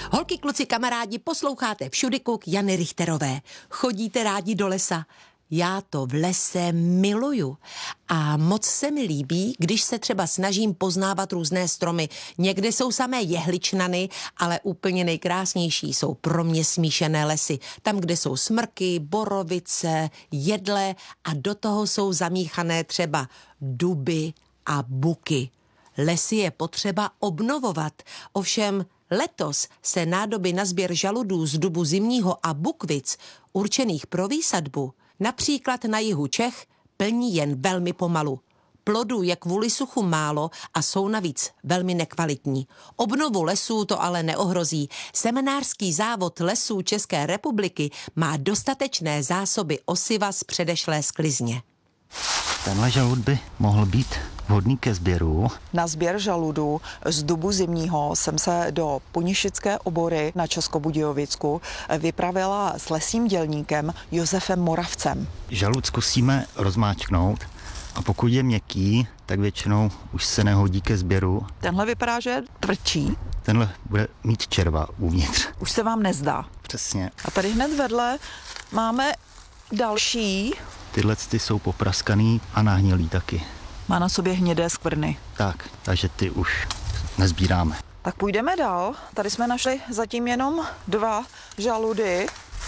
Holky, kluci, kamarádi, posloucháte Všudykuk Jany Richterové. Chodíte rádi do lesa? Já to v lese miluju a moc se mi líbí, když se třeba snažím poznávat různé stromy. Někde jsou samé jehličnany, ale úplně nejkrásnější jsou pro mě smíšené lesy. Tam, kde jsou smrky, borovice, jedle a do toho jsou zamíchané třeba duby a buky. Lesy je potřeba obnovovat, ovšem letos se nádoby na sběr žaludů z dubu zimního a bukvic určených pro výsadbu například na jihu Čech plní jen velmi pomalu. Plodů je kvůli suchu málo a jsou navíc velmi nekvalitní. Obnovu lesů to ale neohrozí. Semenářský závod lesů České republiky má dostatečné zásoby osiva z předešlé sklizně. Tenhle žalud by mohl být vhodný ke sběru. Na sběr žaludů z dubu zimního jsem se do Ponišické obory na Českobudějovicku vypravila s lesním dělníkem Josefem Moravcem. Žalud zkusíme rozmáčknout a pokud je měkký, tak většinou už se nehodí ke sběru. Tenhle vypadá, že je tvrdší. Tenhle bude mít červa uvnitř. Už se vám nezdá. Přesně. A tady hned vedle máme další. Tyhle jsou popraskaný a nahnilý taky. Má na sobě hnědé skvrny. Tak, takže ty už nezbíráme. Tak půjdeme dál. Tady jsme našli zatím jenom 2 žaludy.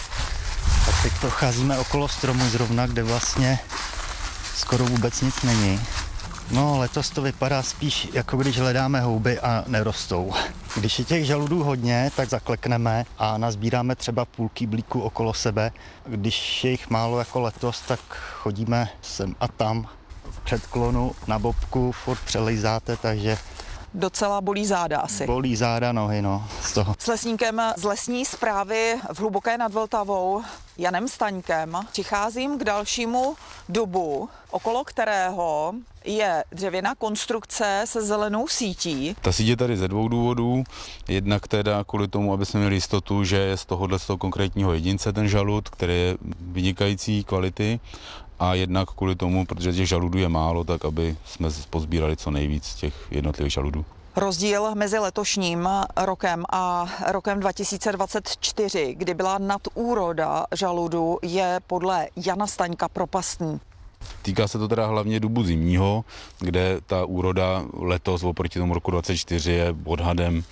Tak teď procházíme okolo stromu zrovna, kde vlastně skoro vůbec nic není. No, letos to vypadá spíš, jako když hledáme houby a nerostou. Když je těch žaludů hodně, tak zaklekneme a nazbíráme třeba půl kýblíku okolo sebe. Když je jich málo jako letos, tak chodíme sem a tam v předklonu na bobku, furt přelejzáte, takže Docela bolí záda asi. bolí záda, nohy, no, z toho. S lesníkem z lesní správy v Hluboké nad Vltavou Janem Staňkem přicházím k dalšímu dubu, okolo kterého je dřevěná konstrukce se zelenou sítí. Ta síť je tady ze 2 důvodů. Jednak teda kvůli tomu, aby jsme měli jistotu, že je z tohohle konkrétního jedince ten žalud, který je vynikající kvality. A jednak kvůli tomu, protože těch žaludů je málo, tak aby jsme pozbírali co nejvíc těch jednotlivých žaludů. Rozdíl mezi letošním rokem a rokem 2024, kdy byla nadúroda žaludu, je podle Jana Staňka propastný. Týká se to teda hlavně dubu zimního, kde ta úroda letos oproti tomu roku 2024 je odhadem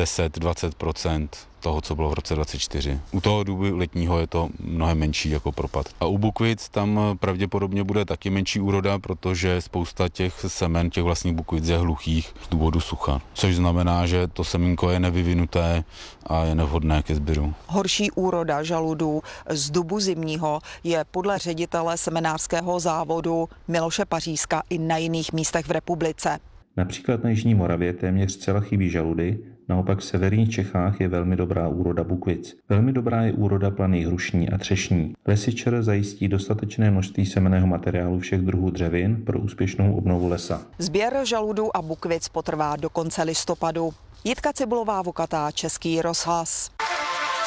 10-20% toho, co bylo v roce 2024. U toho dubu letního je to mnohem menší jako propad. A u bukvic tam pravděpodobně bude taky menší úroda, protože spousta těch semen, těch vlastních bukvic je hluchých z důvodu sucha. Což znamená, že to semínko je nevyvinuté a je nevhodné ke sběru. Horší úroda žaludů z dubu zimního je podle ředitele semenářského závodu Miloše Pařízka i na jiných místech v republice. Například na Jižní Moravě téměř zcela chybí žaludy, naopak v severních Čechách je velmi dobrá úroda bukvic. Velmi dobrá je úroda planých hrušní a třešní. Lesy ČR zajistí dostatečné množství semenného materiálu všech druhů dřevin pro úspěšnou obnovu lesa. Sběr žaludů a bukvic potrvá do konce listopadu. Jitka Cibulová-Vukatá, Český rozhlas.